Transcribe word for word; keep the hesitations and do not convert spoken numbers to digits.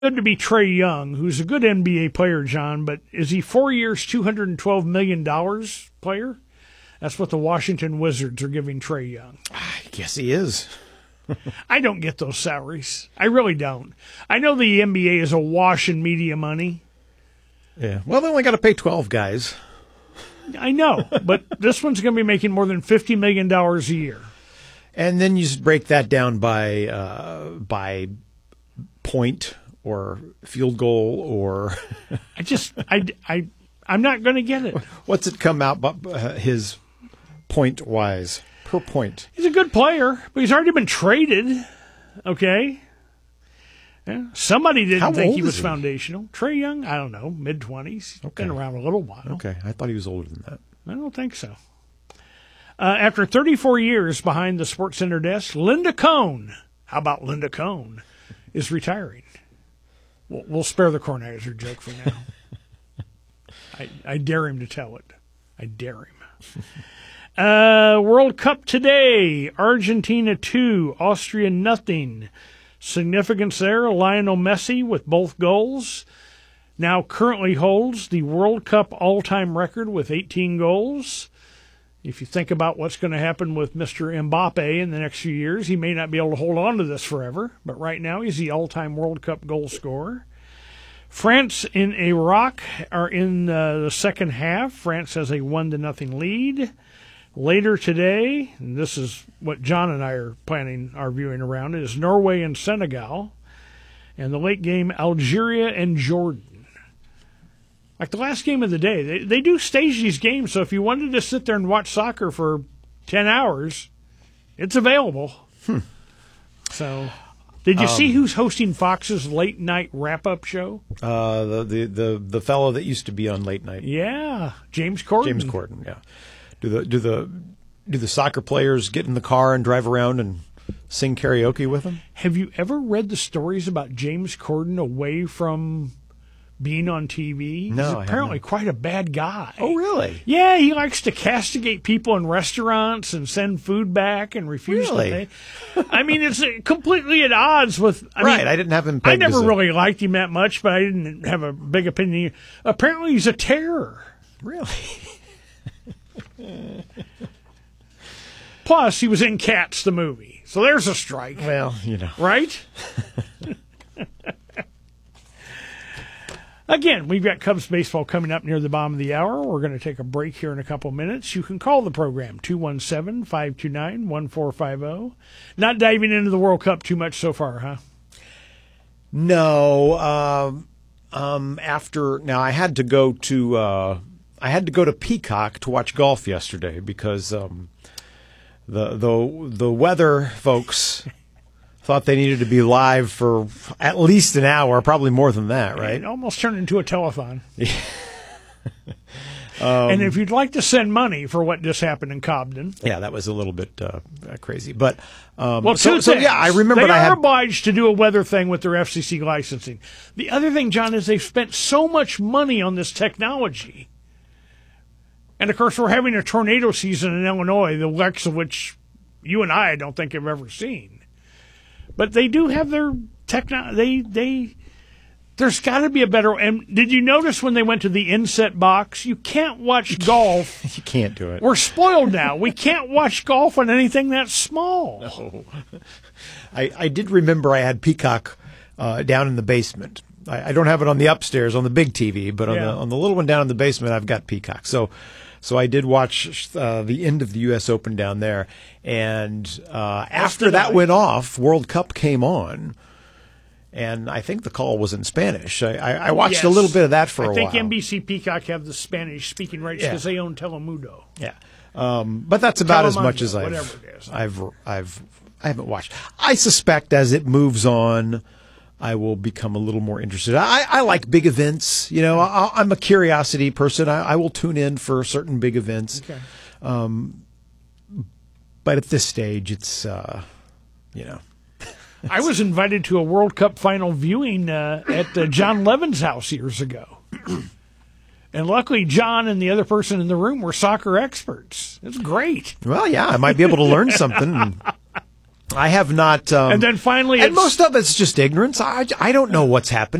Good to be Trae Young, who's a good N B A player, John, but is he four years, two hundred twelve million dollars player? That's what the Washington Wizards are giving Trae Young. I guess he is. I don't get those salaries. I really don't. I know the N B A is awash in media money. Yeah. Well, they only got to pay twelve guys. I know, but this one's going to be making more than fifty million dollars a year. And then you just break that down by uh, by point or field goal or... I just, I, I, I'm not going to get it. What's it come out uh, his point-wise, per point? He's a good player, but he's already been traded, okay? Yeah. Somebody didn't How think old he was is he? foundational. Trae Young, I don't know, mid-twenties. He's Okay. been around a little while. Okay, I thought he was older than that. I don't think so. Uh, after thirty-four years behind the SportsCenter desk, Linda Cohn, how about Linda Cohn, is retiring. We'll, we'll spare the Kornheiser joke for now. I, I dare him to tell it. I dare him. Uh, World Cup today, Argentina two, Austria nothing. Significance there, Lionel Messi with both goals. Now currently holds the World Cup all-time record with eighteen goals. If you think about what's going to happen with Mister Mbappe in the next few years, he may not be able to hold on to this forever, but right now he's the all-time World Cup goal scorer. France and Iraq are in uh, the second half. France has a one to nothing lead. Later today, and this is what John and I are planning our viewing around, is Norway and Senegal. And the late game, Algeria and Jordan. Like the last game of the day. They, they do stage these games, so if you wanted to sit there and watch soccer for ten hours, it's available. Hmm. So, did you Um, see who's hosting Fox's late night wrap-up show? Uh, the, the, the, the fellow that used to be on Late Night. Yeah, James Corden. James Corden, yeah. Do the do the do the soccer players get in the car and drive around and sing karaoke with them? Have you ever read the stories about James Corden away from being on T V? No, He's I apparently haven't. quite a bad guy. Oh, really? Yeah, he likes to castigate people in restaurants and send food back and refuse Really? to pay. I mean, it's uh, completely at odds with. I Right, mean, I didn't have him I pegged never as a- really liked him that much, but I didn't have a big opinion. Apparently, he's a terror. Really? Plus, he was in Cats, the movie. So there's a strike. Well, you know. Right? Again, we've got Cubs baseball coming up near the bottom of the hour. We're going to take a break here in a couple minutes. You can call the program, two one seven, five two nine, one four five zero. Not diving into the World Cup too much so far, huh? No. Um, um, after now, I had to go to uh, I had to go to Peacock to watch golf yesterday because um, the the the weather folks thought they needed to be live for at least an hour, probably more than that, right? It almost turned into a telethon. um, and if you'd like to send money for what just happened in Cobden. Yeah, that was a little bit uh, crazy. But um, Well, so, two so things. yeah, I remember they I are had obliged to do a weather thing with their F C C licensing. The other thing, John, is they've spent so much money on this technology. And, of course, we're having a tornado season in Illinois, the likes of which you and I don't think have ever seen. But they do have their techno. They they. There's got to be a better. And did you notice when they went to the inset box? You can't watch golf. you can't do it. We're spoiled now. We can't watch golf on anything that small. No. I I did remember I had Peacock uh, down in the basement. I, I don't have it on the upstairs on the big T V, but on Yeah. the on the little one down in the basement, I've got Peacock. So. So I did watch uh, the end of the U S Open down there, and uh, after did that I. went off, World Cup came on, and I think the call was in Spanish. I, I, I watched Yes. a little bit of that for I a think while. N B C Peacock have the Spanish-speaking rights Yeah. because they own Telemundo. Yeah, um, but that's about as much Telemundo, as I've, whatever it is. I've I've I haven't watched. I suspect as it moves on, I will become a little more interested. I, I like big events. You know, I, I'm a curiosity person. I, I will tune in for certain big events. Okay. Um, but at this stage, it's, uh, you know. I was invited to a World Cup final viewing uh, at uh, John Levin's house years ago. And luckily, John and the other person in the room were soccer experts. It's great. Well, yeah, I might be able to learn something. And I have not. Um, And then finally and it's- most of it's just ignorance. I, I don't know what's happening.